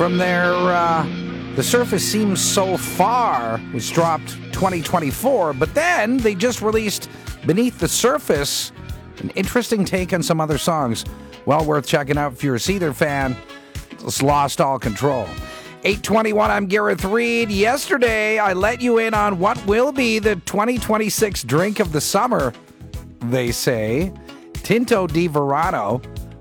From their The Surface Seems So Far was dropped 2024, but then they just released Beneath the Surface, an interesting take on some other songs. Well worth checking out if you're a Seether fan. It's Lost All Control. 8:21, I'm Gareth Reed. Yesterday, I let you in on what will be the 2026 drink of the summer, they say. Tinto di Verano.